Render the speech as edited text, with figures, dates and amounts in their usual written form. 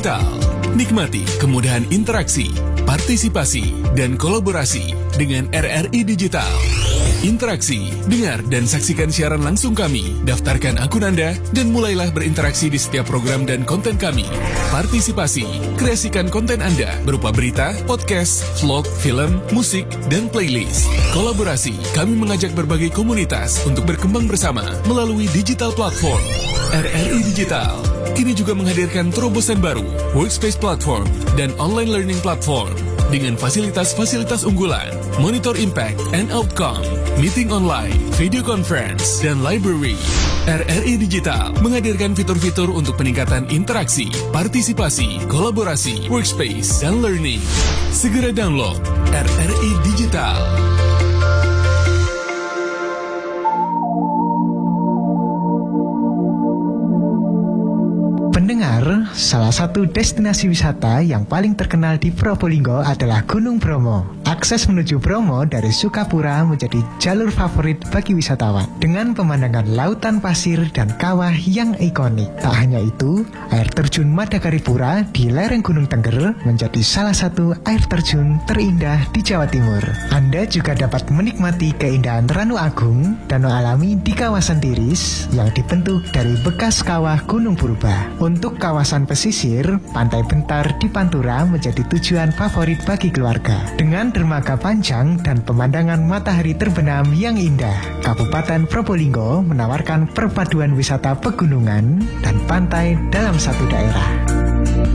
Digital. Nikmati kemudahan interaksi, partisipasi, dan kolaborasi dengan RRI Digital. Interaksi, dengar dan saksikan siaran langsung kami, daftarkan akun Anda, dan mulailah berinteraksi di setiap program dan konten kami. Partisipasi, kreasikan konten Anda berupa berita, podcast, vlog, film, musik, dan playlist. Kolaborasi, kami mengajak berbagai komunitas untuk berkembang bersama melalui digital platform. RRI Digital kini juga menghadirkan terobosan baru, workspace platform, dan online learning platform dengan fasilitas-fasilitas unggulan, monitor impact and outcome, meeting online, video conference, dan library. RRI Digital menghadirkan fitur-fitur untuk peningkatan interaksi, partisipasi, kolaborasi, workspace, dan learning. Segera download RRI Digital. Pendengar, salah satu destinasi wisata yang paling terkenal di Probolinggo adalah Gunung Bromo. Akses menuju Bromo dari Sukapura menjadi jalur favorit bagi wisatawan dengan pemandangan lautan pasir dan kawah yang ikonik. Tak hanya itu, air terjun Madakaripura di lereng Gunung Tengger menjadi salah satu air terjun terindah di Jawa Timur. Anda juga dapat menikmati keindahan Ranu Agung, danau alami di kawasan Tiris yang dibentuk dari bekas kawah Gunung Purba. Untuk kawasan pesisir, Pantai Bentar di Pantura menjadi tujuan favorit bagi keluarga. Dengan dermaga panjang dan pemandangan matahari terbenam yang indah, Kabupaten Probolinggo menawarkan perpaduan wisata pegunungan dan pantai dalam satu daerah.